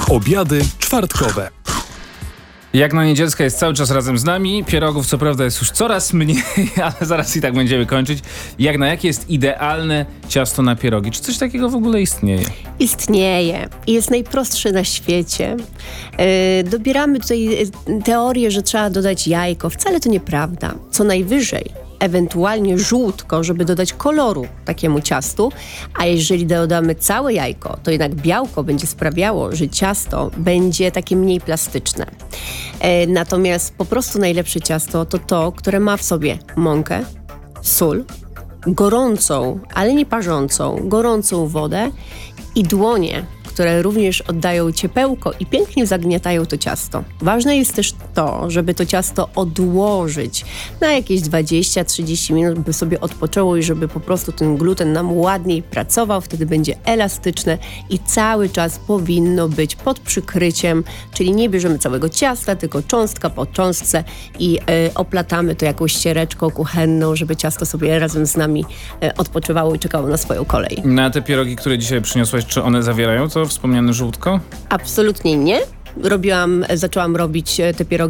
Obiady czwartkowe. Jagna Niedzielska jest cały czas razem z nami. Pierogów co prawda jest już coraz mniej, ale zaraz i tak będziemy kończyć. Jagna, jakie jest idealne ciasto na pierogi? Czy coś takiego w ogóle istnieje? Istnieje i jest najprostszy na świecie. Dobieramy tutaj teorię, że trzeba dodać jajko. Wcale to nieprawda. Co najwyżej ewentualnie żółtko, żeby dodać koloru takiemu ciastu, a jeżeli dodamy całe jajko, to jednak białko będzie sprawiało, że ciasto będzie takie mniej plastyczne. Natomiast po prostu najlepsze ciasto to to, które ma w sobie mąkę, sól, gorącą, ale nie parzącą, gorącą wodę i dłonie, które również oddają ciepełko i pięknie zagniatają to ciasto. Ważne jest też to, żeby to ciasto odłożyć na jakieś 20-30 minut, by sobie odpoczęło i żeby po prostu ten gluten nam ładniej pracował, wtedy będzie elastyczne i cały czas powinno być pod przykryciem, czyli nie bierzemy całego ciasta, tylko cząstka po cząstce i oplatamy to jakąś ściereczką kuchenną, żeby ciasto sobie razem z nami odpoczywało i czekało na swoją kolej. Na te pierogi, które dzisiaj przyniosłaś, czy one zawierają to wspomniane żółtko? Absolutnie nie. Zaczęłam robić te pierogi